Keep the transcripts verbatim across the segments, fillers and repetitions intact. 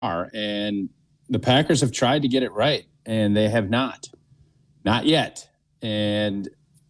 are, and the Packers have tried to get it right, and they have not. Not yet. And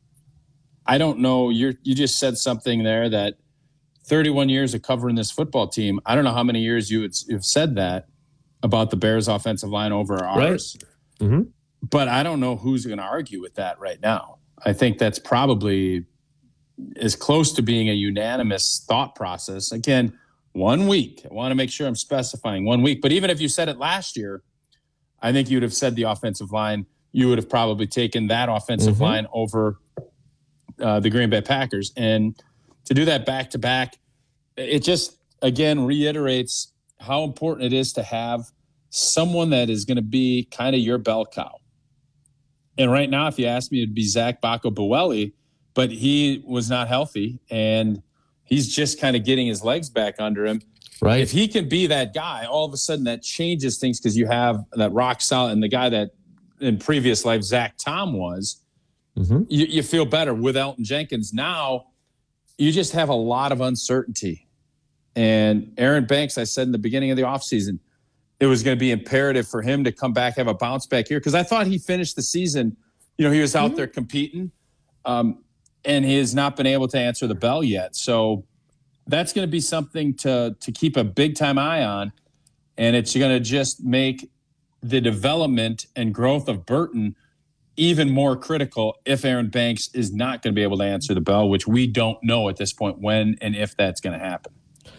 I don't know, you you just said something there that thirty-one years of covering this football team, I don't know how many years you would, you've said that about the Bears offensive line over ours. Right. Mm-hmm. But I don't know who's going to argue with that right now. I think that's probably as close to being a unanimous thought process. Again, one week. I want to make sure I'm specifying one week. But even if you said it last year, I think you'd have said the offensive line. You would have probably taken that offensive mm-hmm. line over uh, the Green Bay Packers. And to do that back to back, it just, again, reiterates how important it is to have someone that is going to be kind of your bell cow. And right now, if you ask me, it'd be Zach Bacco-Bueli, but he was not healthy, and he's just kind of getting his legs back under him. Right. If he can be that guy, all of a sudden that changes things because you have that rock solid, and the guy that in previous life Zach Tom was, mm-hmm. you, you feel better with Elgton Jenkins. Now you just have a lot of uncertainty. And Aaron Banks, I said in the beginning of the offseason, it was going to be imperative for him to come back, have a bounce back here. Because I thought he finished the season, you know, he was out mm-hmm. there competing, um, and he has not been able to answer the bell yet. So that's going to be something to to keep a big-time eye on. And it's going to just make the development and growth of Burton even more critical if Aaron Banks is not going to be able to answer the bell, which we don't know at this point when and if that's going to happen.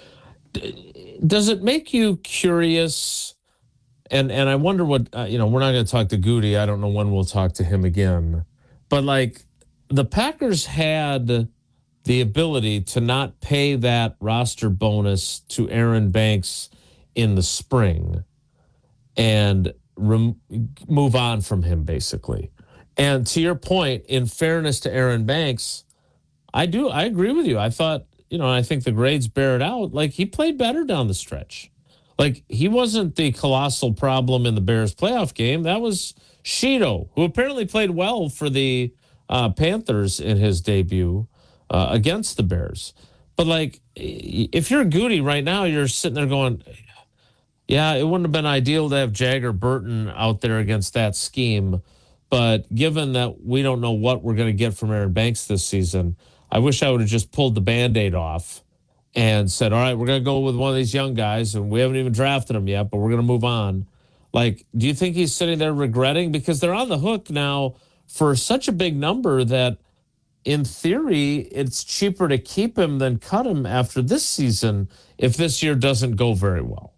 Does it make you curious? And and I wonder what, uh, you know, we're not going to talk to Goody. I don't know when we'll talk to him again. But, like, the Packers had the ability to not pay that roster bonus to Aaron Banks in the spring and rem- move on from him, basically. And to your point, in fairness to Aaron Banks, I do, I agree with you. I thought, you know, I think the grades bear it out. Like, he played better down the stretch. Like, he wasn't the colossal problem in the Bears playoff game. That was Sheeto, who apparently played well for the uh, Panthers in his debut uh, against the Bears. But, like, if you're Goody right now, you're sitting there going, yeah, it wouldn't have been ideal to have Jagger Burton out there against that scheme. But given that we don't know what we're going to get from Aaron Banks this season, I wish I would have just pulled the Band-Aid off and said, all right, we're going to go with one of these young guys, and we haven't even drafted him yet, but we're going to move on. Like, do you think he's sitting there regretting? Because they're on the hook now for such a big number that, in theory, it's cheaper to keep him than cut him after this season if this year doesn't go very well.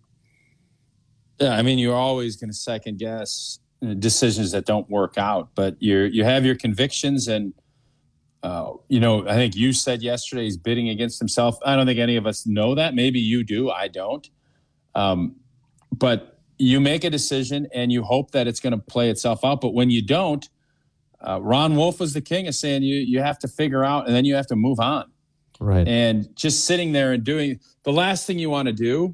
Yeah, I mean, you're always going to second guess decisions that don't work out, but you you have your convictions, and uh, you know, I think you said yesterday he's bidding against himself. I don't think any of us know that. Maybe you do. I don't. Um, but you make a decision, and you hope that it's going to play itself out. But when you don't, uh, Ron Wolf was the king of saying you you have to figure out, and then you have to move on. Right. And just sitting there and doing the last thing you want to do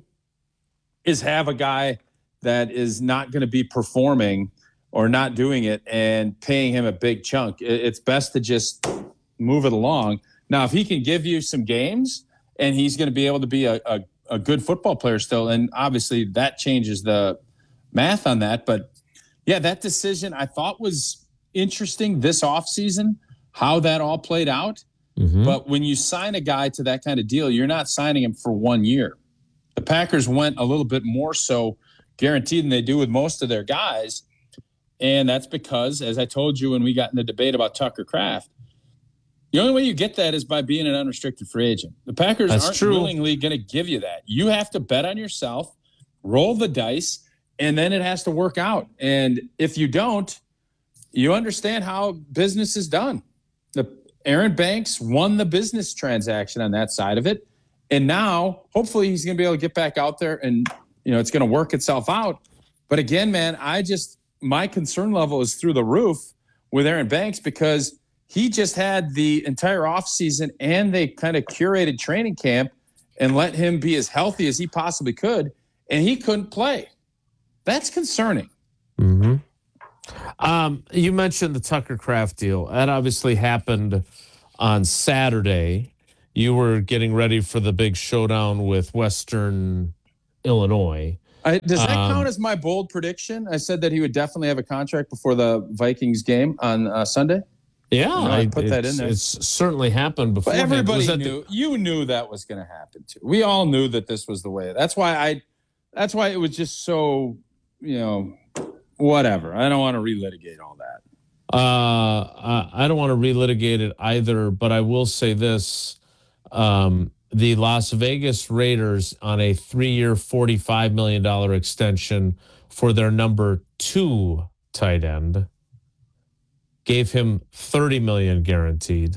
is have a guy that is not going to be performing or not doing it and paying him a big chunk. It's best to just move it along. Now, if he can give you some games and he's going to be able to be a, a, a good football player still, and obviously that changes the math on that. But, yeah, that decision I thought was interesting this offseason, how that all played out. Mm-hmm. But when you sign a guy to that kind of deal, you're not signing him for one year. The Packers went a little bit more so guaranteed than they do with most of their guys. And that's because, as I told you when we got in the debate about Tucker Kraft, the only way you get that is by being an unrestricted free agent. The Packers that's aren't true. willingly going to give you that. You have to bet on yourself, roll the dice, and then it has to work out. And if you don't, you understand how business is done. The Aaron Banks won the business transaction on that side of it. And now, hopefully, he's going to be able to get back out there and, you know, it's going to work itself out. But again, man, I just, my concern level is through the roof with Aaron Banks because he just had the entire offseason and they kind of curated training camp and let him be as healthy as he possibly could, and he couldn't play. That's concerning. Mm-hmm. Um, you mentioned the Tucker Kraft deal. That obviously happened on Saturday. You were getting ready for the big showdown with Western Illinois. I, does that Um, count as my bold prediction? I said that he would definitely have a contract before the Vikings game on uh, Sunday. Yeah, You know, I put that in there. It's certainly happened before. But everybody that knew. The, you knew that was going to happen too. We all knew that this was the way. That's why I. That's why it was just so. You know, whatever. I don't want to relitigate all that. uh, I don't want to relitigate it either, but I will say this. Um, the Las Vegas Raiders on a three-year, forty-five million dollars extension for their number two tight end gave him thirty million dollars guaranteed.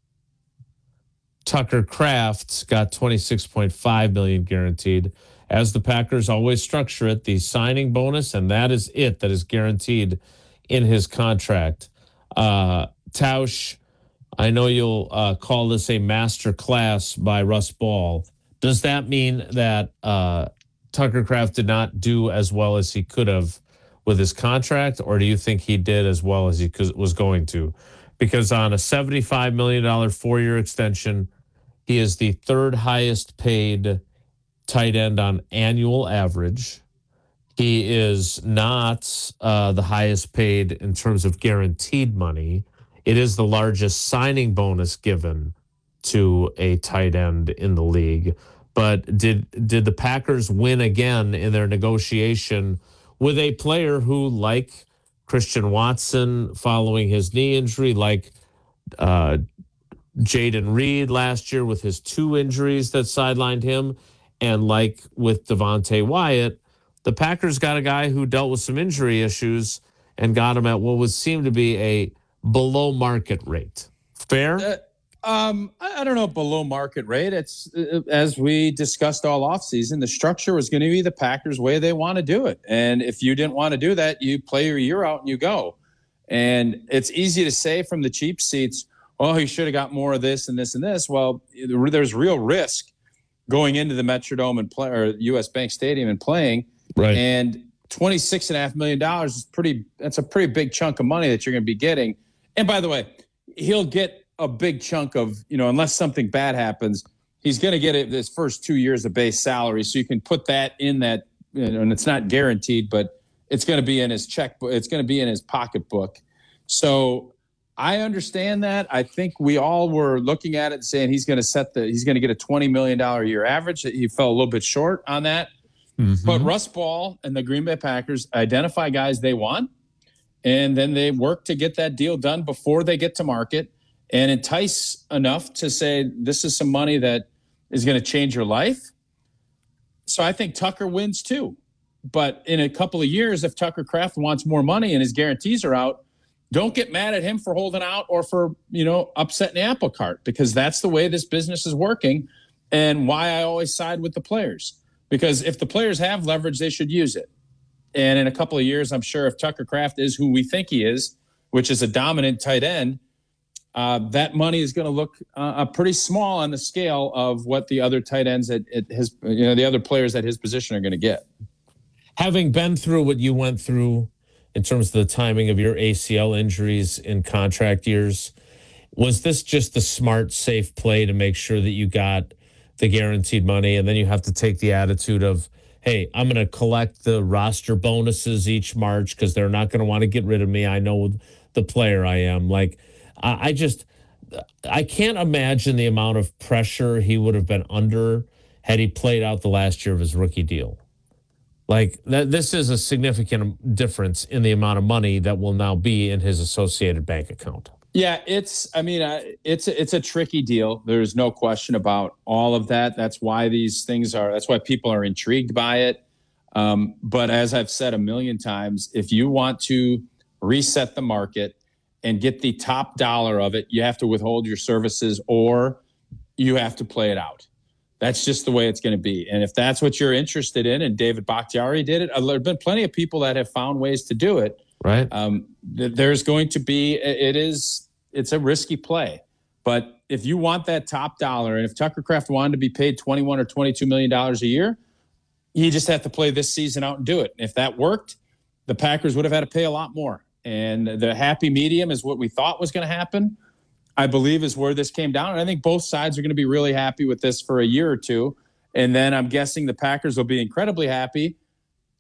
Tucker Kraft got twenty-six point five million dollars guaranteed. As the Packers always structure it, the signing bonus, and that is it, that is guaranteed in his contract. Uh, Tausch, I know you'll uh, call this a master class by Russ Ball. Does that mean that uh, Tucker Kraft did not do as well as he could have with his contract, or do you think he did as well as he was going to? Because on a seventy-five million dollars four-year extension, he is the third highest paid tight end on annual average. He is not uh, the highest paid in terms of guaranteed money. It is the largest signing bonus given to a tight end in the league. But did did the Packers win again in their negotiation with a player who, like Christian Watson following his knee injury, like uh, Jaden Reed last year with his two injuries that sidelined him, and like with Devontae Wyatt, the Packers got a guy who dealt with some injury issues and got him at what would seem to be a below market rate. Fair? Uh, um, I, I don't know, below market rate. It's uh, as we discussed all offseason, the structure was going to be the Packers' way they want to do it. And if you didn't want to do that, you play your year out and you go. And it's easy to say from the cheap seats, oh, he should have got more of this and this and this. Well, there's real risk going into the Metrodome and play, or U S Bank Stadium and playing. Right. And twenty-six and a half million dollars is pretty, that's a pretty big chunk of money that you're going to be getting. And by the way, he'll get a big chunk of, you know, unless something bad happens, he's going to get it this first two years of base salary. So you can put that in that, you know, and it's not guaranteed, but it's going to be in his checkbook. It's going to be in his pocketbook. So I understand that. I think we all were looking at it and saying he's going to set the, he's going to get a twenty million dollars a year average. He fell a little bit short on that. Mm-hmm. But Russ Ball and the Green Bay Packers identify guys they want, and then they work to get that deal done before they get to market and entice enough to say, this is some money that is going to change your life. So I think Tucker wins too. But in a couple of years, if Tucker Kraft wants more money and his guarantees are out, don't get mad at him for holding out or for, you know, upsetting the apple cart, because that's the way this business is working and why I always side with the players. Because if the players have leverage, they should use it. And in a couple of years, I'm sure if Tucker Kraft is who we think he is, which is a dominant tight end, uh, that money is going to look uh, pretty small on the scale of what the other tight ends at, at his, you know, the other players at his position are going to get. Having been through what you went through in terms of the timing of your A C L injuries in contract years, was this just the smart, safe play to make sure that you got the guaranteed money, and then you have to take the attitude of, hey, I'm going to collect the roster bonuses each March because they're not going to want to get rid of me. I know the player I am. Like, I, I just, I can't imagine the amount of pressure he would have been under had he played out the last year of his rookie deal. Like, that, this is a significant difference in the amount of money that will now be in his associated bank account. Yeah, it's, I mean, uh, it's, it's a tricky deal. There's no question about all of that. That's why these things are, that's why people are intrigued by it. Um, but as I've said a million times, if you want to reset the market and get the top dollar of it, you have to withhold your services or you have to play it out. That's just the way it's going to be. And if that's what you're interested in, and David Bakhtiari did it, uh, there have been plenty of people that have found ways to do it. Right. Um, th- there's going to be, it is, it's a risky play. But if you want that top dollar, and if Tucker Kraft wanted to be paid twenty-one or twenty-two million dollars a year, you just have to play this season out and do it. And if that worked, the Packers would have had to pay a lot more. And the happy medium is what we thought was going to happen, I believe, is where this came down. And I think both sides are going to be really happy with this for a year or two. And then I'm guessing the Packers will be incredibly happy